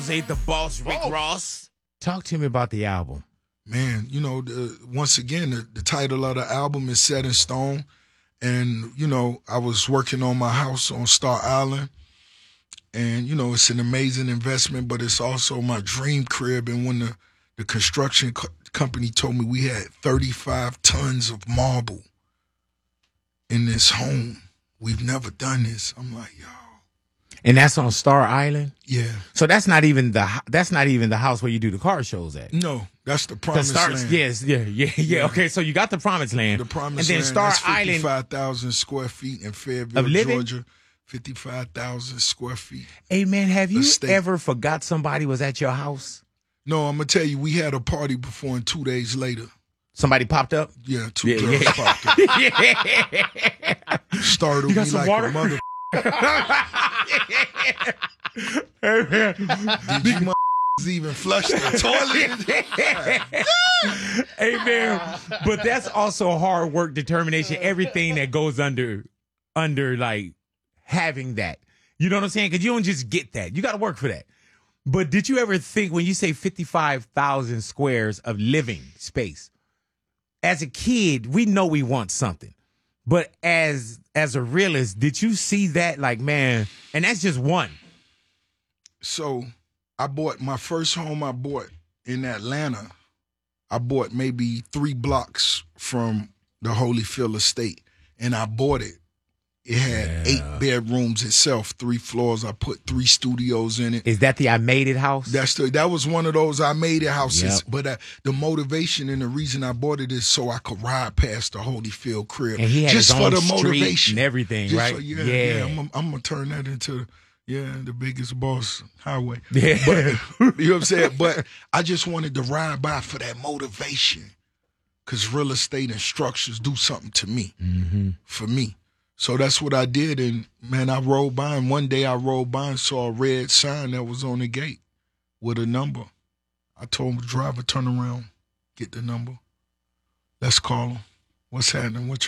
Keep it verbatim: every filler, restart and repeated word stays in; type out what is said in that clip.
Ain't the boss, Rick Oh. Ross. Talk to me about the album. Man, you know, the, once again, the, the title of the album is Set in Stone. And, you know, I was working on my house on Star Island. And, you know, it's an amazing investment, but it's also my dream crib. And when the, the construction co- company told me we had thirty-five tons of marble in this home, we've never done this. I'm like, yo. And that's on Star Island? Yeah. So that's not even the that's not even the house where you do the car shows at. No, that's the 'Cause promised Star, land. yes, yeah, yeah, yeah, Yeah. Okay, so you got the promised land. The promised and then land, Star that's Island fifty-five thousand square feet in Fayetteville, of living? Georgia. fifty-five thousand square feet. Hey man, have you Estate. ever forgot somebody was at your house? No, I'm going to tell you, we had a party before and two days later. Somebody popped up? Yeah, two Yeah, girls yeah. popped up. yeah. Startled You got me some like water? a mother. Hey man. Did you mother even flush the toilet? Hey man, but that's also hard work, determination, everything that goes under under like having that. You know what I'm saying? Because you don't just get that. You got to work for that. But did you ever think when you say fifty-five thousand squares of living space, as a kid, we know we want something. But as as a realist, did you see that like, man, and that's just one. So I bought my first home I bought in Atlanta. I bought maybe three blocks from the Holyfield estate, and I bought it. It had Yeah. eight bedrooms itself, three floors. I put three studios in it. Is that the I Made It house? That's the, that was one of those I made it houses. Yep. But uh, the motivation and the reason I bought it is so I could ride past the Holyfield crib. And he had just his for own the street motivation and everything, Just right? for- yeah, Yeah. yeah. I'm, I'm gonna turn that into yeah the biggest boss highway. Yeah. But, you know what I'm saying? But I just wanted to ride by for that motivation, because real estate and structures do something to me, Mm-hmm. for me. So that's what I did, and man, I rolled by, and one day I rolled by and saw a red sign that was on the gate with a number. I told the driver, turn around, get the number. Let's call him. What's happening? What you